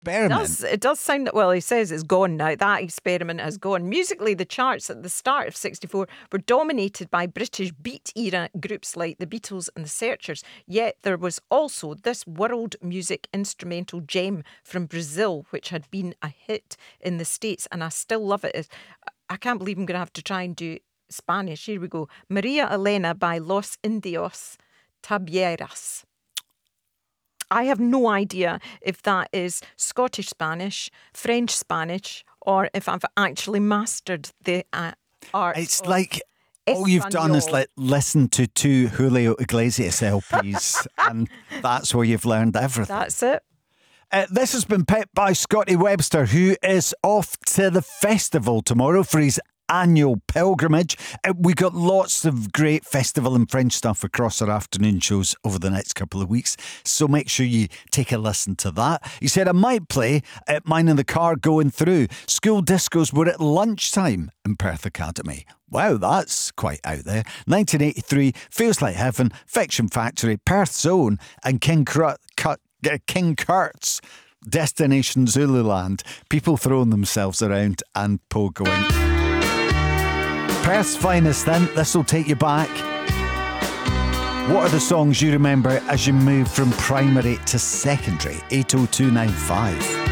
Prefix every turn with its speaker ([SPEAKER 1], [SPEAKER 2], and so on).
[SPEAKER 1] experiment.
[SPEAKER 2] It does sound, well, he says it's gone now. That experiment has gone. Musically, the charts at the start of 64 were dominated by British beat era groups like the Beatles and the Searchers. Yet there was also this world music instrumental gem from Brazil, which had been a hit in the States, and I still love it. I can't believe I'm going to have to try and do Spanish. Here we go. Maria Elena by Los Indios Tabieras. I have no idea if that is Scottish Spanish, French Spanish, or if I've actually mastered the art.
[SPEAKER 1] It's like all you've done is listen to 2 Julio Iglesias LPs, and that's where you've learned everything.
[SPEAKER 2] That's it.
[SPEAKER 1] This has been picked by Scotty Webster, who is off to the festival tomorrow for his annual pilgrimage. We got lots of great festival and French stuff across our afternoon shows over the next couple of weeks, so make sure you take a listen to that. He said, I might play at mine in the car going through. School discos were at lunchtime in Perth Academy. Wow, that's quite out there. 1983, Feels Like Heaven, Fiction Factory, Perth's Own, and King Kurt's Destination Zululand. People throwing themselves around and pogoing. Perth's finest then, this will take you back. What are the songs you remember as you move from primary to secondary? 80295.